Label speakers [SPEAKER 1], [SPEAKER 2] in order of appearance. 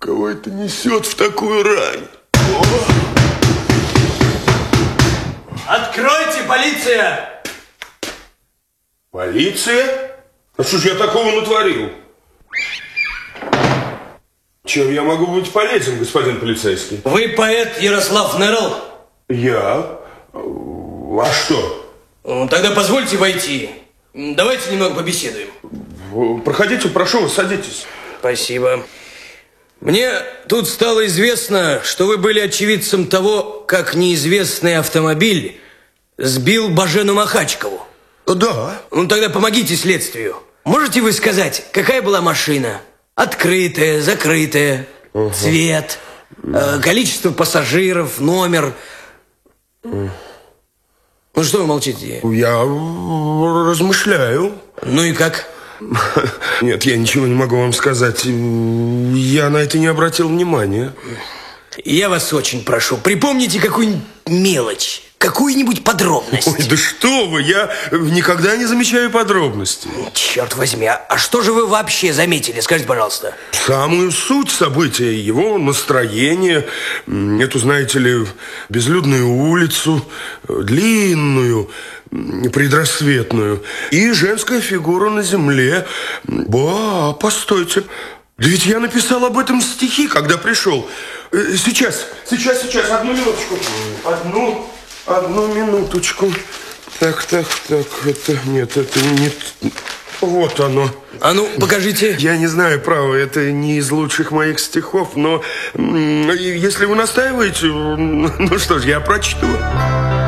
[SPEAKER 1] Кого это несет в такую рань?
[SPEAKER 2] Откройте, полиция!
[SPEAKER 1] Полиция? А что ж я такого натворил? Чем я могу быть полезен, господин полицейский?
[SPEAKER 2] Вы поэт Ярослав Нерл?
[SPEAKER 1] Я? А что?
[SPEAKER 2] Тогда позвольте войти. Давайте немного побеседуем.
[SPEAKER 1] Проходите, прошу вас, садитесь.
[SPEAKER 2] Спасибо. Мне тут стало известно, что вы были очевидцем того, как неизвестный автомобиль сбил Божену Махачкову.
[SPEAKER 1] Да.
[SPEAKER 2] Ну, тогда помогите следствию. Можете вы сказать, какая была машина? Открытая, закрытая, цвет, количество пассажиров, номер. Ну, что вы молчите?
[SPEAKER 1] Я размышляю.
[SPEAKER 2] Ну и как?
[SPEAKER 1] Нет, я ничего не могу вам сказать. Я на это не обратил внимания.
[SPEAKER 2] Я вас очень прошу, припомните какую-нибудь мелочь, какую-нибудь подробность.
[SPEAKER 1] Ой, да что вы, я никогда не замечаю подробностей.
[SPEAKER 2] Черт возьми, а что же вы вообще заметили, скажите, пожалуйста?
[SPEAKER 1] Самую суть события, его настроение, эту, знаете ли, безлюдную улицу, длинную, предрассветную, и женская фигура на земле. Постойте, да ведь я написал об этом стихи, когда пришел. Сейчас, одну минуточку. Одну минуточку. Так, это не... Вот оно.
[SPEAKER 2] А ну, покажите.
[SPEAKER 1] Я не знаю, право, это не из лучших моих стихов, но если вы настаиваете, ну что ж, я прочту.